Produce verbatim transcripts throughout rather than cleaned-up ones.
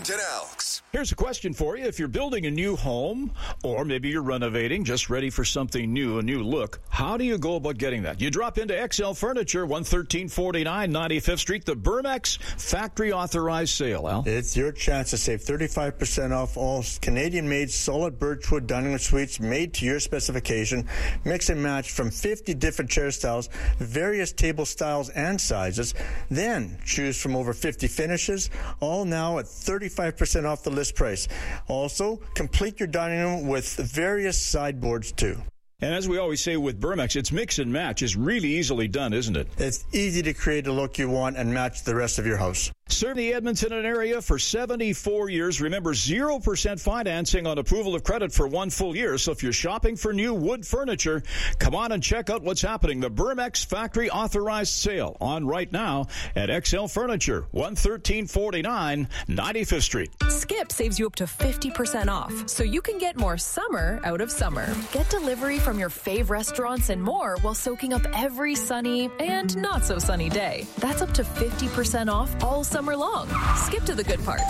Edmonton Elks. Here's a question for you. If you're building a new home, or maybe you're renovating, just ready for something new, a new look, how do you go about getting that? You drop into X L Furniture, one thirteen forty-nine ninety-fifth Street, the Burmex factory authorized sale, Al. It's your chance to save thirty-five percent off all Canadian-made solid birchwood dining room suites made to your specification. Mix and match from fifty different chair styles, various table styles and sizes. Then choose from over fifty finishes, all now at thirty-five percent off the list price. Also, complete your dining room with various sideboards too. And as we always say with Burmex, it's mix and match. It's really easily done, isn't it? It's easy to create a look you want and match the rest of your house. Serve the Edmonton area for seventy-four years. Remember, zero percent financing on approval of credit for one full year. So if you're shopping for new wood furniture, come on and check out what's happening. The Burmex Factory Authorized Sale on right now at X L Furniture, one thirteen forty-nine ninety-fifth Street. Skip saves you up to fifty percent off, so you can get more summer out of summer. Get delivery from your fave restaurants and more while soaking up every sunny and not so sunny day. That's up to fifty percent off all summer long. Skip to the good part.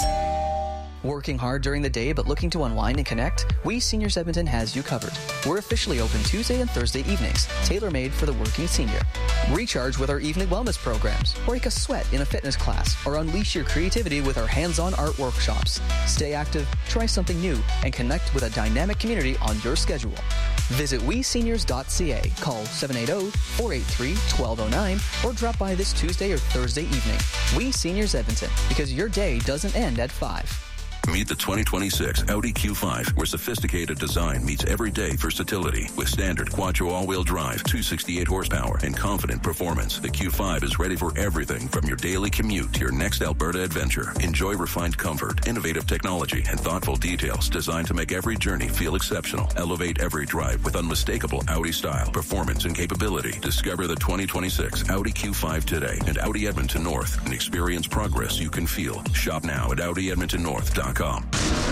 Working hard during the day but looking to unwind and connect? We Seniors Edmonton has you covered. We're officially open Tuesday and Thursday evenings, tailor-made for the working senior. Recharge with our evening wellness programs, break a sweat in a fitness class, or unleash your creativity with our hands-on art workshops. Stay active, try something new, and connect with a dynamic community on your schedule. Visit we seniors dot c a, call seven eight zero, four eight three, one two zero nine, or drop by this Tuesday or Thursday evening. We Seniors Edmonton, because your day doesn't end at five. Meet the twenty twenty-six Audi Q five, where sophisticated design meets everyday versatility. With standard quattro all-wheel drive, two hundred sixty-eight horsepower, and confident performance, the Q five is ready for everything from your daily commute to your next Alberta adventure. Enjoy refined comfort, innovative technology, and thoughtful details designed to make every journey feel exceptional. Elevate every drive with unmistakable Audi style, performance, and capability. Discover the twenty twenty-six Audi Q five today at Audi Edmonton North and experience progress you can feel. Shop now at Audi Edmonton North dot com.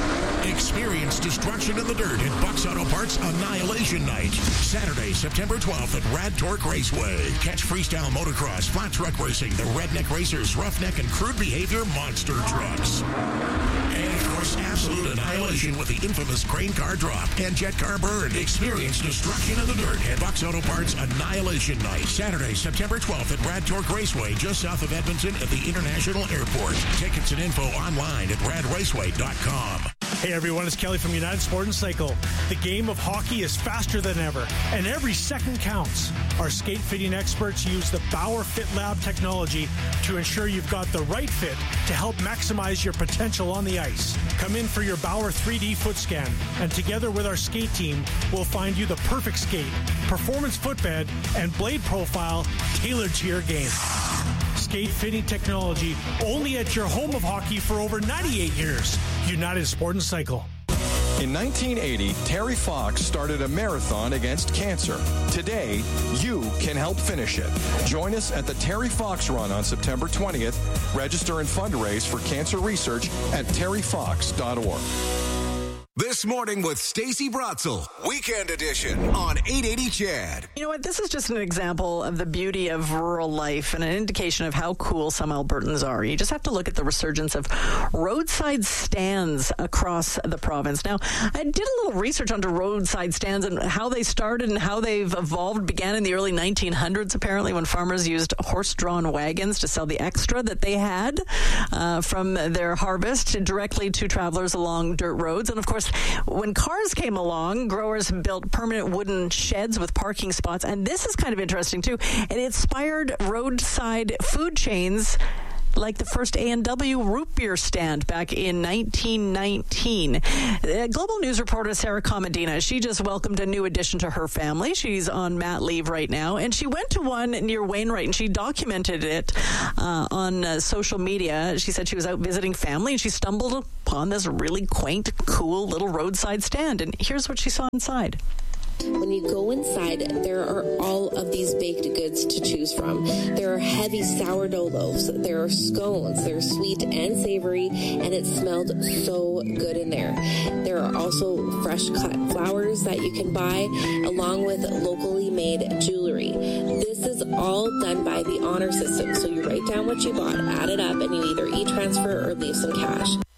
Experience destruction in the dirt at Bucks Auto Parts Annihilation Night. Saturday, September twelfth at Rad Torque Raceway. Catch freestyle motocross, flat truck racing, the Redneck Racers, Roughneck, and Crude Behavior monster trucks. And of course, absolute annihilation with the infamous crane car drop and jet car burn. Experience destruction in the dirt at Bucks Auto Parts Annihilation Night. Saturday, September twelfth at Rad Torque Raceway, just south of Edmonton at the International Airport. Tickets and info online at rad raceway dot com. Hey everyone, it's Kelly from United Sport and Cycle. The game of hockey is faster than ever, and every second counts. Our skate fitting experts use the Bauer Fit Lab technology to ensure you've got the right fit to help maximize your potential on the ice. Come in for your Bauer three D foot scan, and together with our skate team, we'll find you the perfect skate, performance footbed, and blade profile tailored to your game. Skate fitting technology only at your home of hockey for over ninety-eight years. United Sport and Cycle. In nineteen eighty, Terry Fox started a marathon against cancer. Today, you can help finish it. Join us at the Terry Fox Run on September twentieth. Register and fundraise for cancer research at terry fox dot org. This Morning with Stacey Bratzel, Weekend Edition on eight eighty C H E D. You know what? This is just an example of the beauty of rural life and an indication of how cool some Albertans are. You just have to look at the resurgence of roadside stands across the province. Now, I did a little research onto roadside stands and how they started and how they've evolved. Began in the early nineteen hundreds, apparently, when farmers used horse-drawn wagons to sell the extra that they had uh, from their harvest directly to travelers along dirt roads. And, of course, when cars came along, growers built permanent wooden sheds with parking spots. And this is kind of interesting, too. It inspired roadside food chains like the first A and W root beer stand back in nineteen nineteen. Uh, Global News reporter Sarah Comadina, she just welcomed a new addition to her family. She's on mat leave right now, and she went to one near Wainwright, and she documented it uh, on uh, social media. She said she was out visiting family, and she stumbled upon this really quaint, cool little roadside stand, and here's what she saw inside. When you go inside, there are all of these baked goods to choose from. There are heavy sourdough loaves, there are scones, they're sweet and savory, and it smelled so good in there. There are also fresh cut flowers that you can buy, along with locally made jewelry. This is all done by the honor system, so you write down what you bought, add it up, and you either e-transfer or leave some cash.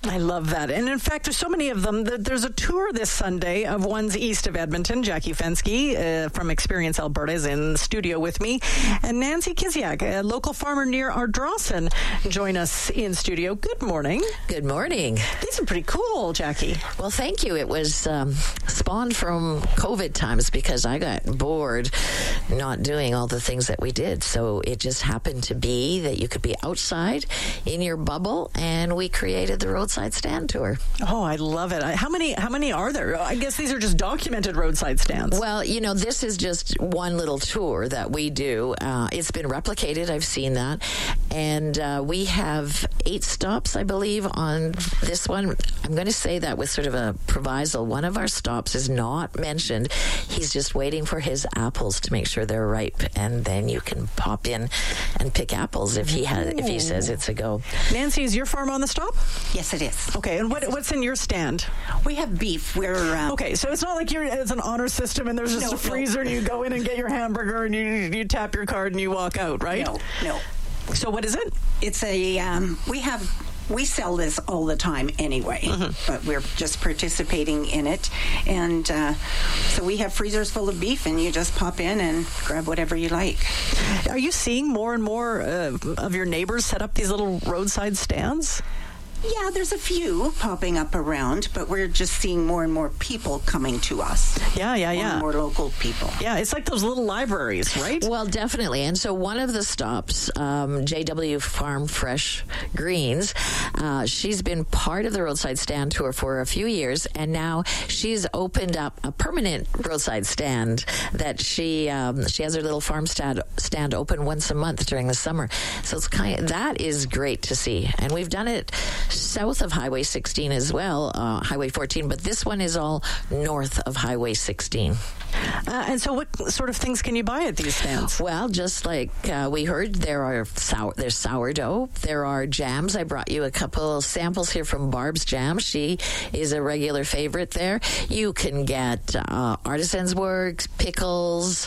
I love that. And in fact, there's so many of them. There's a tour this Sunday of ones east of Edmonton. Jackie Fensky uh, from Experience Alberta is in the studio with me. And Nancy Kiziak, a local farmer near Ardrossan, join us in studio. Good morning. Good morning. These are pretty cool, Jackie. Well, thank you. It was um, spawned from COVID times because I got bored not doing all the things that we did. So it just happened to be that you could be outside in your bubble, and we created the roadside stand tour. Oh, I love it. How many how many are there? I guess these are just documented roadside stands. Well, you know, this is just one little tour that we do. Uh, it's been replicated. I've seen that. And uh, we have eight stops, I believe, on this one. I'm going to say that with sort of a proviso. One of our stops is not mentioned. He's just waiting for his apples to make sure they're ripe, and then you can pop in and pick apples if he has, if he says it's a go. Nancy, is your farm on the stop? Yes, it is. Okay, and what what's in your stand? We have beef. We're um, okay, so it's not like you're it's an honor system and there's just no, a freezer no. and you go in and get your hamburger and you you tap your card and you walk out, right? No, no. So what is it? It's a um, we have. We sell this all the time anyway, mm-hmm. but we're just participating in it. And uh, so we have freezers full of beef, and you just pop in and grab whatever you like. Are you seeing more and more uh, of your neighbors set up these little roadside stands? Yeah, there's a few popping up around, but we're just seeing more and more people coming to us. Yeah, yeah, yeah. More, more local people. Yeah, it's like those little libraries, right? Well, definitely. And so one of the stops, um, J W Farm Fresh Greens, uh, she's been part of the roadside stand tour for a few years, and now she's opened up a permanent roadside stand that she um, she has her little farm stand stand open once a month during the summer. So it's kind of, that is great to see, and we've done it south of Highway sixteen as well, uh, Highway fourteen, but this one is all north of Highway sixteen. Uh, and so what sort of things can you buy at these stands? Well, just like uh, we heard, there are sour, there's sourdough, there are jams. I brought you a couple samples here from Barb's Jam. She is a regular favorite there. You can get uh, artisan's work, pickles,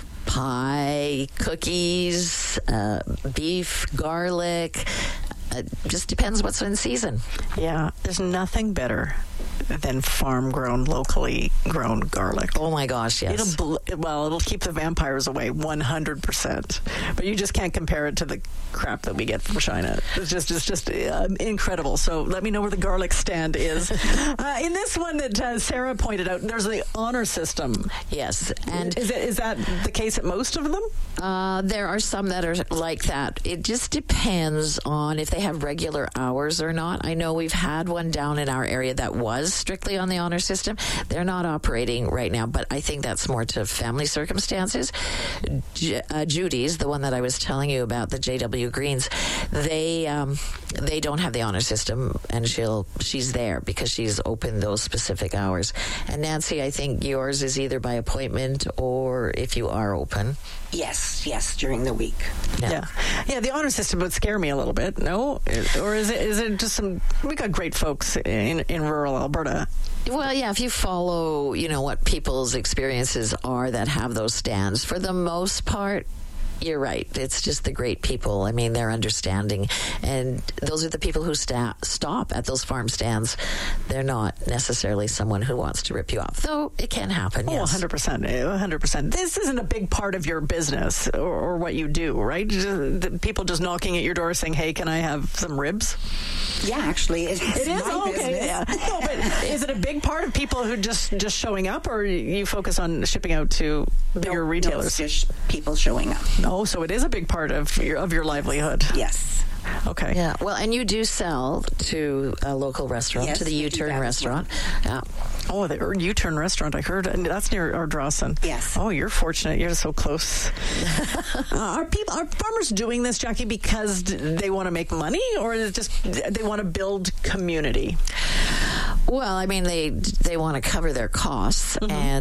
pie, cookies, uh, beef, garlic. It just depends what's in season. Yeah, there's nothing better than farm-grown, locally grown garlic. Oh my gosh, yes. It'll bl- well, it'll keep the vampires away one hundred percent. But you just can't compare it to the crap that we get from China. It's just it's just uh, incredible. So let me know where the garlic stand is. uh, in this one that uh, Sarah pointed out, there's the honor system. Yes, and is it is that the case at most of them? Uh, there are some that are like that. It just depends on if they have regular hours or not. I know we've had one down in our area that was strictly on the honor system. They're not operating right now, but I think that's more to family circumstances. J- uh, Judy's, the one that I was telling you about, the J W Greens, they um, they don't have the honor system, and she'll she's there because she's open those specific hours. And Nancy, I think yours is either by appointment or if you are open. Yes, yes, during the week. Yeah. yeah, yeah. The honor system would scare me a little bit. No, or is it? Is it just some? We got great folks in in rural Alberta. Well, yeah, if you follow, you know, what people's experiences are that have those stands, for the most part, you're right. It's just the great people. I mean, they're understanding. And those are the people who sta- stop at those farm stands. They're not necessarily someone who wants to rip you off, though it can happen, oh, yes. one hundred percent. one hundred percent. This isn't a big part of your business or, or what you do, right? Just, people just knocking at your door saying, hey, can I have some ribs? Yeah, actually, it is. It is? Oh, okay. Yeah. No, but is it a big part of people who just, just showing up, or you focus on shipping out to bigger no, retailers? No, it's just people showing up. Oh, so it is a big part of your of your livelihood. Yes. Okay. Yeah. Well, and you do sell to a local restaurant, yes, to the U-Turn restaurant. Well. Yeah. Oh, the U-Turn restaurant. I heard and that's near Ardrossan. Yes. Oh, you're fortunate. You're so close. uh, are people, are farmers doing this, Jackie, because they want to make money, or is it just they want to build community? Well, I mean, they they want to cover their costs, mm-hmm. and